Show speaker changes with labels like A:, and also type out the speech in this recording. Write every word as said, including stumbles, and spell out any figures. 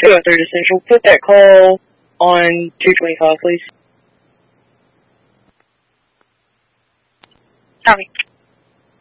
A: two oh three Central. Put that call on two twenty-five, please.
B: Copy.